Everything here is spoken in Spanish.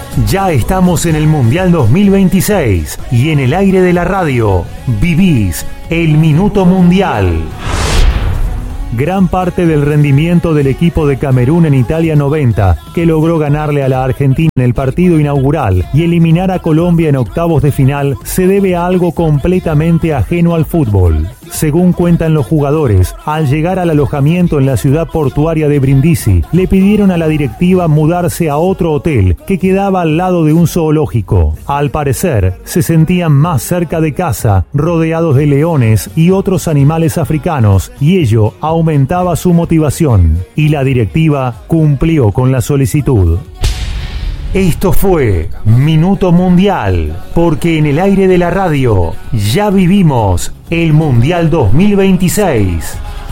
Ya estamos en el Mundial 2026 y en el aire de la radio vivís el Minuto Mundial. Gran parte del rendimiento del equipo de Camerún en Italia 90, que logró ganarle a la Argentina en el partido inaugural y eliminar a Colombia en octavos de final, se debe a algo completamente ajeno al fútbol. Según cuentan los jugadores, al llegar al alojamiento en la ciudad portuaria de Brindisi, le pidieron a la directiva mudarse a otro hotel que quedaba al lado de un zoológico. Al parecer, se sentían más cerca de casa, rodeados de leones y otros animales africanos, y ello aumentaba su motivación, y la directiva cumplió con la solicitud. Esto fue Minuto Mundial, porque en el aire de la radio ya vivimos el Mundial 2026.